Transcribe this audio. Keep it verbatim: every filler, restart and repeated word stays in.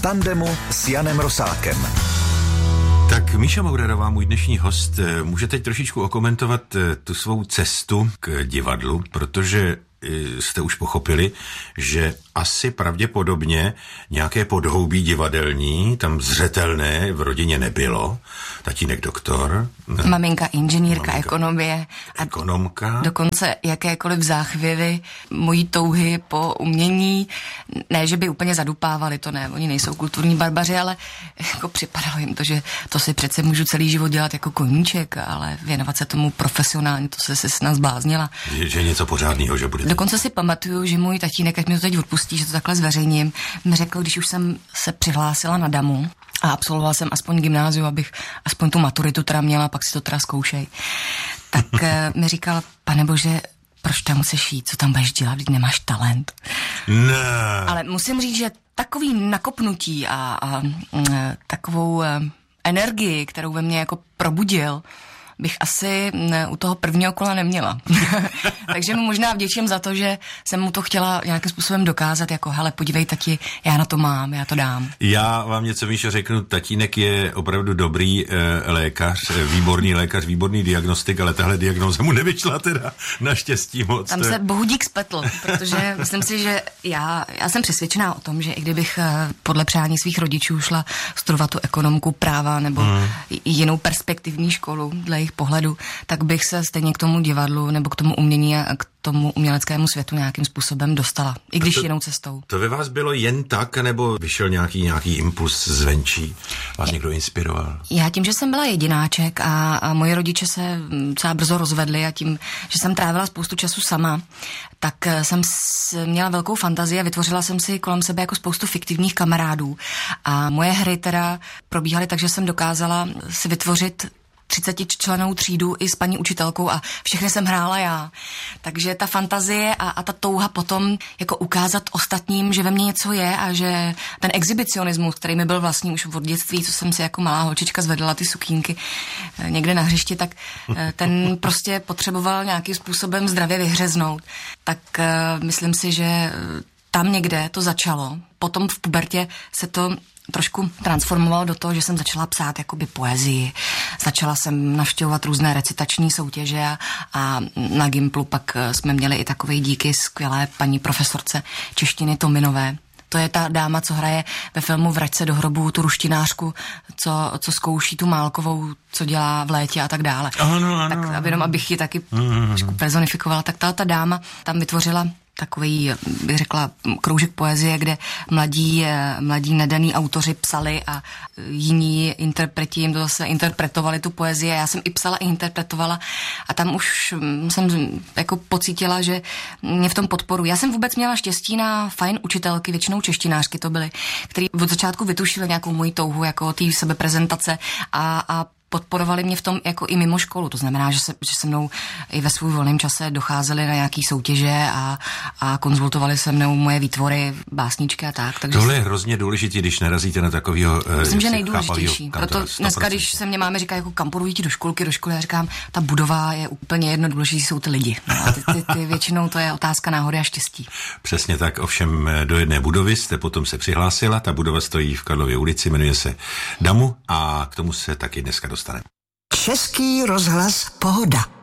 v tandemu s Janem Rosákem. Tak Míša Maurerová, můj dnešní host, může teď trošičku okomentovat tu svou cestu k divadlu, protože jste už pochopili, že asi pravděpodobně nějaké podhoubí divadelní tam zřetelné v rodině nebylo. Tatínek doktor. Maminka inženýrka Maminka ekonomie. A ekonomka. Dokonce jakékoliv záchvěvy mojí touhy po umění, ne, že by úplně zadupávali, to ne, oni nejsou kulturní barbaři, ale jako připadalo jim to, že to si přece můžu celý život dělat jako koníček, ale věnovat se tomu profesionálně, to se se snad zbláznila. Že, že něco pořádného, že bude. Dokonce si pamatuju, že můj tatínek, ať mi to teď odpustí, že to takhle zveřejním, mi řekl, když už jsem se přihlásila na damu a absolvovala jsem aspoň gymnázium, abych aspoň tu maturitu teda měla, pak si to teda zkoušej, tak mi říkal, pane bože, proč tam musíš jít, co tam budeš dělat, když nemáš talent. Ne. Ale musím říct, že takový nakopnutí a, a, a takovou energii, kterou ve mně jako probudil, bych asi u toho prvního kola neměla. Takže mu možná vděčím za to, že jsem mu to chtěla nějakým způsobem dokázat, jako hele, podívej tati, já na to mám, já to dám. Já vám něco, Míšo, řeknu, tatínek je opravdu dobrý e, lékař, e, výborný lékař, výborný diagnostik, ale tahle diagnóza mu nevyšla teda naštěstí moc. Tam se bohudík spletl, protože myslím si, že já, já jsem přesvědčená o tom, že i kdybych podle přání svých rodičů šla studovat tu ekonomku, práva nebo hmm. jinou perspektivní školu dle jejich pohledu, tak bych se stejně k tomu divadlu nebo k tomu umění a k tomu uměleckému světu nějakým způsobem dostala, i když to, jinou cestou. To ve vás bylo jen tak, nebo vyšel nějaký, nějaký impuls zvenčí? Vás je, někdo inspiroval? Já tím, že jsem byla jedináček a, a moji rodiče se celá brzo rozvedli a tím, že jsem trávila spoustu času sama, tak jsem měla velkou fantazii a vytvořila jsem si kolem sebe jako spoustu fiktivních kamarádů. A moje hry teda probíhaly tak, že jsem dokázala si vytvořit třicetičlennou třídu i s paní učitelkou a všechny jsem hrála já. Takže ta fantazie a, a ta touha potom jako ukázat ostatním, že ve mně něco je a že ten exhibicionismus, který mi byl vlastní už od dětství, co jsem si jako malá holčička zvedla ty sukínky někde na hřišti, tak ten prostě potřeboval nějakým způsobem zdravě vyhřeznout. Tak uh, myslím si, že tam někde to začalo. Potom v pubertě se to trošku transformoval do toho, že jsem začala psát jakoby poezii. Začala jsem navštěvovat různé recitační soutěže a, a na Gimplu pak jsme měli i takové díky skvělé paní profesorce češtiny Tominové. To je ta dáma, co hraje ve filmu Vrať se do hrobu, tu ruštinářku, co, co zkouší tu Málkovou, co dělá v létě a tak dále. Ano, ano, tak aby jenom, abych ji taky trošku personifikovala, tak ta, ta dáma tam vytvořila takový, bych řekla, kroužek poezie, kde mladí, mladí nadaní autoři psali a jiní interpreti jim to zase interpretovali tu poezii. Já jsem i psala, i interpretovala a tam už jsem jako pocítila, že mě v tom podporu. Já jsem vůbec měla štěstí na fajn učitelky, většinou češtinářky to byly, který od začátku vytušili nějakou moji touhu, jako té sebeprezentace a, a podporovali mě v tom jako i mimo školu. To znamená, že se, že se mnou i ve svůj volném čase docházeli na nějaký soutěže a, a konzultovali se mnou moje výtvory, básničky a tak. Takže tohle je hrozně důležitý, když narazíte na takovýho myslím, že nejdůležitější. Proto dneska, když se mě máme říká, jako kam půjdu do školky, do školy, já říkám, ta budova je úplně jedno, důležitý jsou ty lidi. No a ty, ty, ty většinou to je otázka náhody a štěstí. Přesně tak, ovšem do jedné budovy jste potom se přihlásila, ta budova stojí v Karlově ulici, jmenuje se Damu a k tomu se taky dneska dostane. Český rozhlas Pohoda.